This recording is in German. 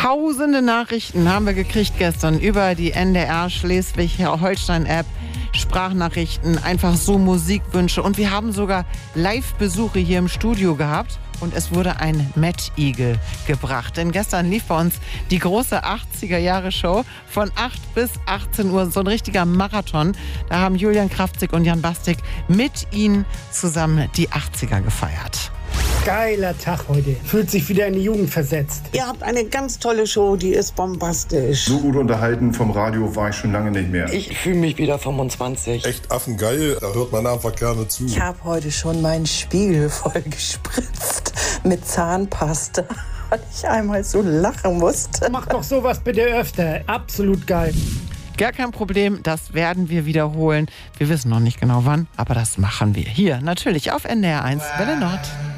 Tausende Nachrichten haben wir gekriegt gestern über die NDR Schleswig-Holstein-App. Sprachnachrichten, einfach so Musikwünsche. Und wir haben sogar Live-Besuche hier im Studio gehabt. Und es wurde ein Mad Eagle gebracht. Denn gestern lief bei uns die große 80er-Jahre-Show von 8 bis 18 Uhr. So ein richtiger Marathon. Da haben Julian Kraftzig und Jan Bastik mit ihnen zusammen die 80er gefeiert. Geiler Tag heute. Fühlt sich wieder in die Jugend versetzt. Ihr habt eine ganz tolle Show, die ist bombastisch. So gut unterhalten vom Radio war ich schon lange nicht mehr. Ich fühle mich wieder 25. Echt affengeil, da hört man einfach gerne zu. Ich habe heute schon meinen Spiegel voll gespritzt mit Zahnpasta, weil ich einmal so lachen musste. Macht doch sowas bitte öfter. Absolut geil. Gar kein Problem, das werden wir wiederholen. Wir wissen noch nicht genau wann, aber das machen wir. Hier, natürlich auf NDR 1, Welle Nord.